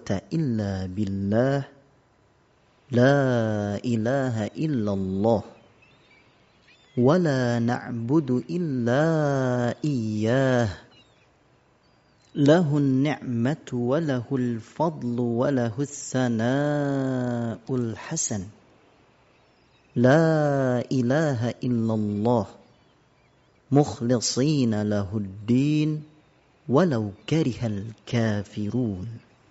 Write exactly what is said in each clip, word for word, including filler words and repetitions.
إلا بالله لا إله إلا الله ولا نعبد إلا إياه له النعمة وله الفضل وله الثناء الحسن لا إله إلا الله مخلصين له الدين ولو كره الكافرون.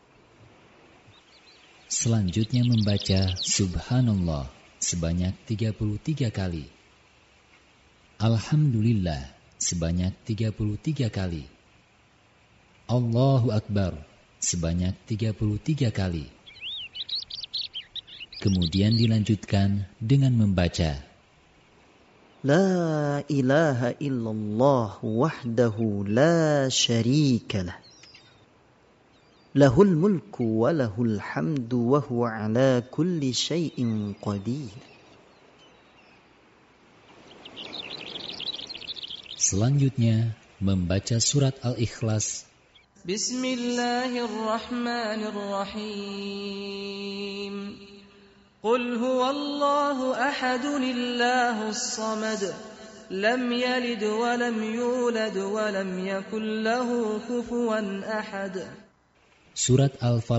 Selanjutnya membaca Subhanallah sebanyak tiga puluh tiga kali. Alhamdulillah sebanyak tiga puluh tiga kali. Allahu Akbar sebanyak tiga puluh tiga kali. Kemudian dilanjutkan dengan membaca La ilaha illallah wahdahu la syarika lah. Lahul mulku wa lahul hamdu wa huwa ala kulli syai'in qadir. Selanjutnya membaca surat Al-Ikhlas. Bismillahirrahmanirrahim. Qul huwallahu ahadun illahus samad. Lam yalid wa lam yulad wa lam yakul lahu kufuwan ahad. Surat Al-Falaq